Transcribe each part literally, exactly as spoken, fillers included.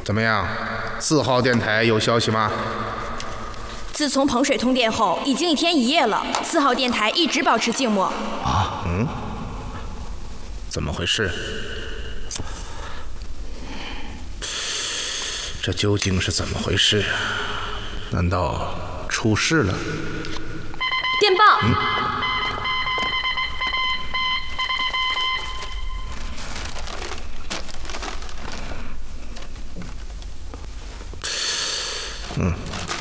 怎么样？四号电台有消息吗？ 自从彭水通电后，已经一天一夜了，四号电台一直保持静默。 啊？嗯？怎么回事？这究竟是怎么回事啊？难道出事了？ 电报！ 嗯。嗯。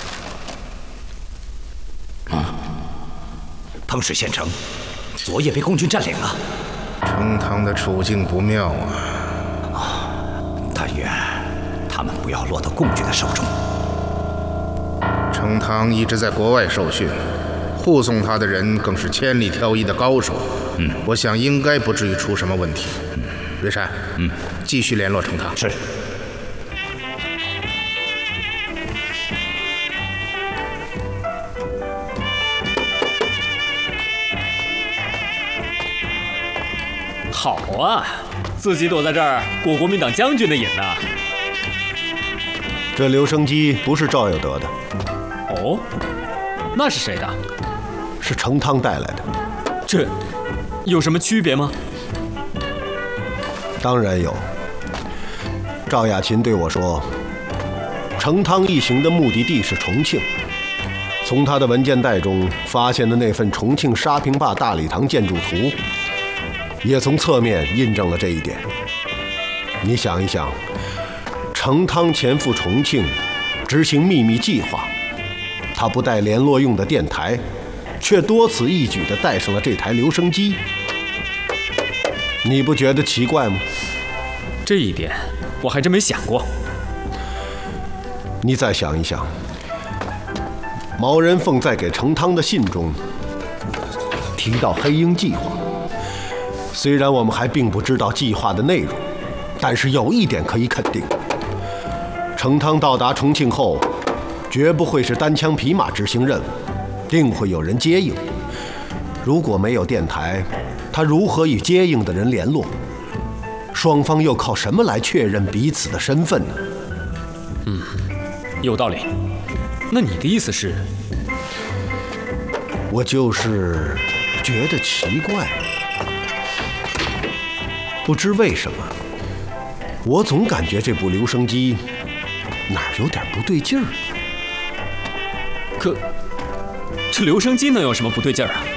啊！彭水县城，昨夜被共军占领了。 成汤的处境不妙啊！ 啊！但愿他们不要落到共军的手中。 成汤一直在国外受训，护送他的人更是千里挑一的高手。 嗯， 我想应该不至于出什么问题。 嗯， 瑞山， 嗯， 继续联络成汤。 是。 好啊，自己躲在这儿过国民党将军的瘾呢。 这留声机不是赵有德的。 哦，那是谁的？ 是成汤带来的。 这有什么区别吗？ 当然有。赵雅琴对我说，成汤一行的目的地是重庆。从他的文件袋中发现的那份重庆沙坪坝大礼堂建筑图，也从侧面印证了这一点。你想一想，成汤前赴重庆执行秘密计划，他不带联络用的电台，却多此一举地带上了这台留声机，你不觉得奇怪吗？ 这一点我还真没想过。 你再想一想，毛人凤在给成汤的信中提到黑鹰计划，虽然我们还并不知道计划的内容，但是有一点可以肯定，成汤到达重庆后绝不会是单枪匹马执行任务，定会有人接应。如果没有电台，他如何与接应的人联络？双方又靠什么来确认彼此的身份呢？ 嗯，有道理。那你的意思是？ 我就是觉得奇怪，不知为什么，我总感觉这部留声机哪儿有点不对劲儿。 可这留声机能有什么不对劲儿啊？